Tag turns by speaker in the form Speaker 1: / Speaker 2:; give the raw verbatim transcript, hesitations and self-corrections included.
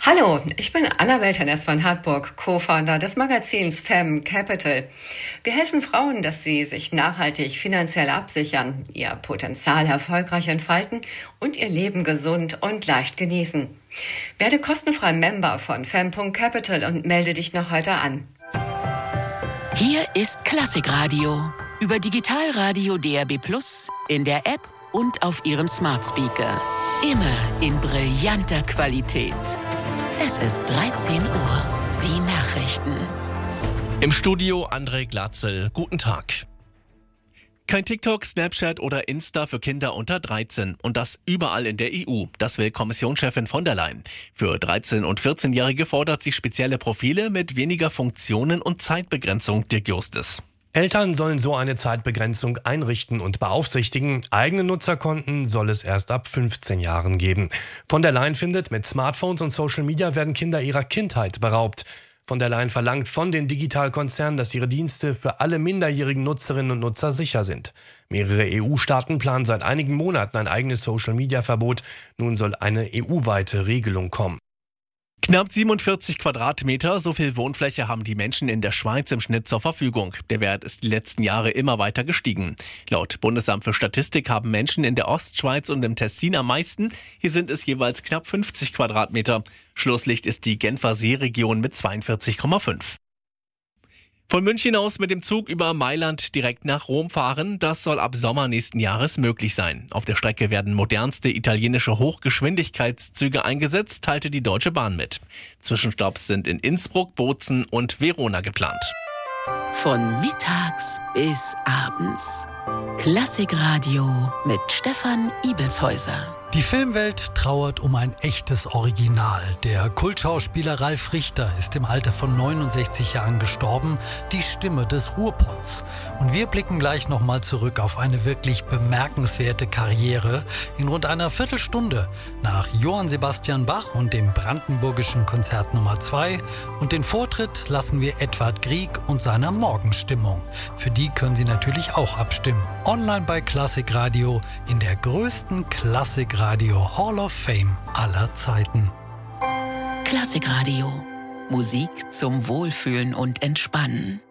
Speaker 1: Hallo, ich bin Annabel Tenness von Hartburg, Co-Founder des Magazins Femme Capital. Wir helfen Frauen, dass sie sich nachhaltig finanziell absichern, ihr Potenzial erfolgreich entfalten und ihr Leben gesund und leicht genießen. Werde kostenfrei Member von Femme Punkt Capital und melde dich noch heute an.
Speaker 2: Hier ist Klassikradio über Digitalradio D A B plus, in der App und auf Ihrem Smart Speaker. Immer in brillanter Qualität. Es ist dreizehn Uhr. Die Nachrichten.
Speaker 3: Im Studio André Glatzel. Guten Tag. Kein TikTok, Snapchat oder Insta für Kinder unter dreizehn. Und das überall in der E U. Das will Kommissionschefin von der Leyen. Für dreizehn- und vierzehnjährige fordert sie spezielle Profile mit weniger Funktionen und Zeitbegrenzung. Dirk Justus.
Speaker 4: Eltern sollen so eine Zeitbegrenzung einrichten und beaufsichtigen. Eigene Nutzerkonten soll es erst ab fünfzehn Jahren geben. Von der Leyen findet, mit Smartphones und Social Media werden Kinder ihrer Kindheit beraubt. Von der Leyen verlangt von den Digitalkonzernen, dass ihre Dienste für alle minderjährigen Nutzerinnen und Nutzer sicher sind. Mehrere E U-Staaten planen seit einigen Monaten ein eigenes Social-Media-Verbot. Nun soll eine E U-weite Regelung kommen.
Speaker 3: Knapp siebenundvierzig Quadratmeter, so viel Wohnfläche haben die Menschen in der Schweiz im Schnitt zur Verfügung. Der Wert ist die letzten Jahre immer weiter gestiegen. Laut Bundesamt für Statistik haben Menschen in der Ostschweiz und im Tessin am meisten. Hier sind es jeweils knapp fünfzig Quadratmeter. Schlusslicht ist die Genfer Seeregion mit zweiundvierzig Komma fünf. Von München aus mit dem Zug über Mailand direkt nach Rom fahren, das soll ab Sommer nächsten Jahres möglich sein. Auf der Strecke werden modernste italienische Hochgeschwindigkeitszüge eingesetzt, teilte die Deutsche Bahn mit. Zwischenstopps sind in Innsbruck, Bozen und Verona geplant.
Speaker 2: Von mittags bis abends. Klassikradio mit Stefan Ibelshäuser.
Speaker 5: Die Filmwelt trauert um ein echtes Original. Der Kultschauspieler Ralf Richter ist im Alter von neunundsechzig Jahren gestorben, die Stimme des Ruhrpots. Und wir blicken gleich nochmal zurück auf eine wirklich bemerkenswerte Karriere in rund einer Viertelstunde nach Johann Sebastian Bach und dem Brandenburgischen Konzert Nummer zwei. Und den Vortritt lassen wir Edward Grieg und seiner Morgenstimmung. Für die können Sie natürlich auch abstimmen. Online bei Klassikradio in der größten Klassikradio Hall of Fame aller Zeiten.
Speaker 2: Klassikradio. Musik zum Wohlfühlen und Entspannen.